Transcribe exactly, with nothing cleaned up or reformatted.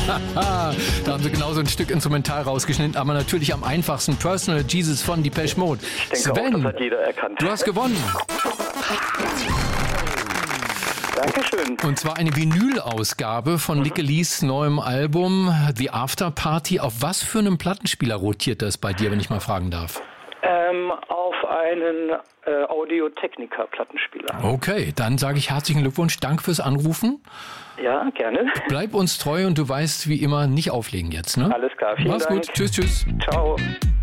Da haben sie genauso ein Stück Instrumental rausgeschnitten, aber natürlich am einfachsten Personal Jesus von Depeche Mode. Ich denke Sven, auch, das hat jeder erkannt. du hast gewonnen. Dankeschön. Und zwar eine Vinyl-Ausgabe von Likke Lies neuem Album The After Party. Auf was für einem Plattenspieler rotiert das bei dir, wenn ich mal fragen darf? Ähm, auf einen äh, Audio-Technica-Plattenspieler. Okay, dann sage ich herzlichen Glückwunsch. Danke fürs Anrufen. Ja, gerne. Bleib uns treu und du weißt wie immer, nicht auflegen jetzt, ne? Alles klar, vielen Mach's Dank. gut. Tschüss, tschüss. Ciao.